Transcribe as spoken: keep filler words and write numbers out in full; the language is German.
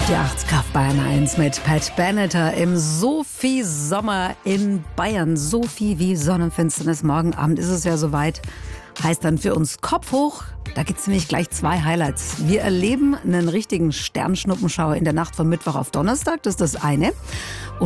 Die acht Kraft Bayern eins mit Pat Benatar im Sophie-Sommer in Bayern. Sophie wie Sonnenfinsternis. Morgen Abend ist es ja soweit. Heißt dann für uns Kopf hoch. Da gibt es nämlich gleich zwei Highlights. Wir erleben einen richtigen Sternschnuppenschauer in der Nacht von Mittwoch auf Donnerstag. Das ist das eine. Und